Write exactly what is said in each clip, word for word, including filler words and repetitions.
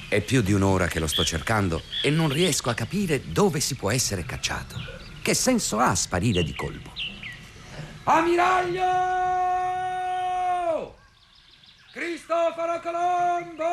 È più di un'ora che lo sto cercando e non riesco a capire dove si può essere cacciato. Che senso ha sparire di colpo? Ammiraglio! Cristoforo Colombo!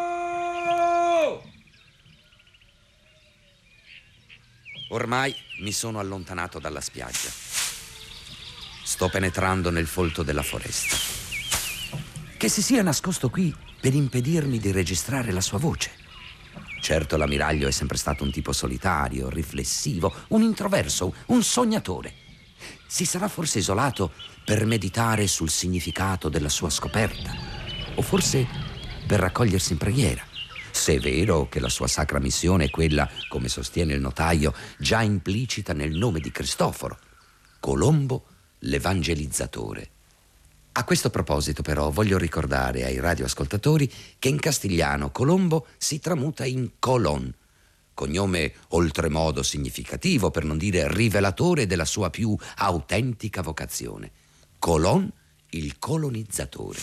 Ormai mi sono allontanato dalla spiaggia. Sto penetrando nel folto della foresta. Che si sia nascosto qui per impedirmi di registrare la sua voce. Certo, l'ammiraglio è sempre stato un tipo solitario, riflessivo, un introverso, un sognatore. Si sarà forse isolato per meditare sul significato della sua scoperta, o forse per raccogliersi in preghiera, se è vero che la sua sacra missione è quella, come sostiene il notaio, già implicita nel nome di Cristoforo, Colombo l'Evangelizzatore. A questo proposito, però, voglio ricordare ai radioascoltatori che in castigliano Colombo si tramuta in Colón, cognome oltremodo significativo, per non dire rivelatore della sua più autentica vocazione. Colón, il colonizzatore.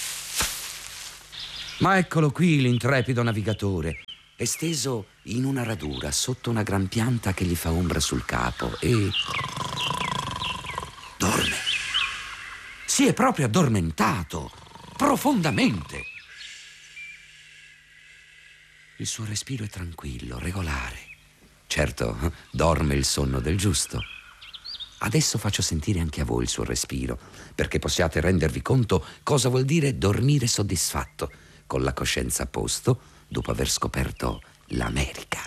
Ma eccolo qui l'intrepido navigatore, esteso in una radura sotto una gran pianta che gli fa ombra sul capo e... dorme. Si è proprio addormentato, profondamente. Il suo respiro è tranquillo, regolare. Certo, dorme il sonno del giusto. Adesso faccio sentire anche a voi il suo respiro, perché possiate rendervi conto cosa vuol dire dormire soddisfatto, con la coscienza a posto, dopo aver scoperto l'America.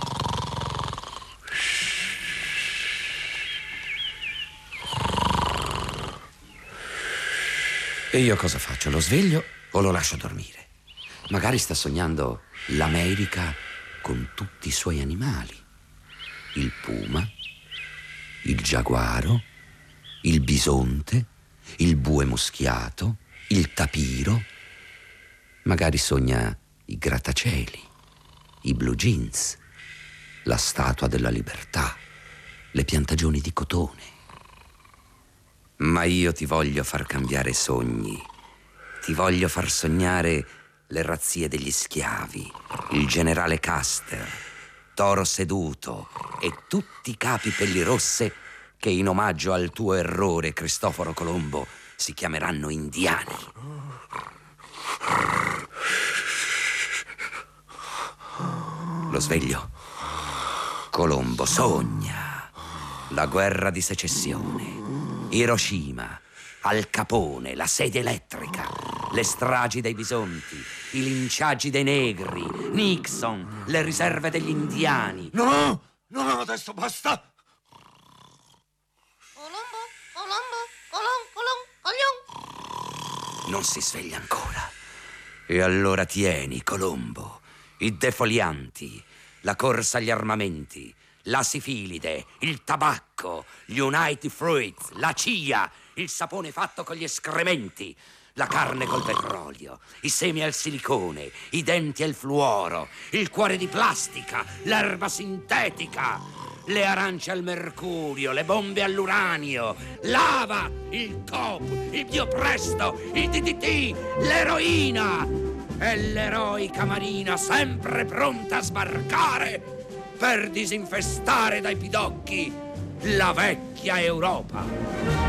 E io cosa faccio? Lo sveglio o lo lascio dormire? Magari sta sognando l'America con tutti i suoi animali. Il puma, il giaguaro, il bisonte, il bue muschiato, il tapiro. Magari sogna i grattacieli, i blue jeans, la Statua della Libertà, le piantagioni di cotone. Ma io ti voglio far cambiare sogni. Ti voglio far sognare le razzie degli schiavi, il generale Custer, Toro Seduto e tutti i capi pellirosse che in omaggio al tuo errore, Cristoforo Colombo, si chiameranno indiani. Lo sveglio. Colombo sogna la guerra di secessione, Hiroshima, Al Capone, la sede elettrica, le stragi dei bisonti, i linciaggi dei negri, Nixon, le riserve degli indiani. No, no, adesso basta. Colombo, Colombo, Colom, Colom, Coglion. Non si sveglia ancora. E allora tieni, Colombo, i defolianti, la corsa agli armamenti, la sifilide, il tabacco, gli United Fruits, la C I A, il sapone fatto con gli escrementi, la carne col petrolio, i semi al silicone, i denti al fluoro, il cuore di plastica, l'erba sintetica, le arance al mercurio, le bombe all'uranio, l'ava, il top, il biopresto, il D D T, l'eroina e l'eroica marina sempre pronta a sbarcare per disinfestare dai pidocchi la vecchia Europa.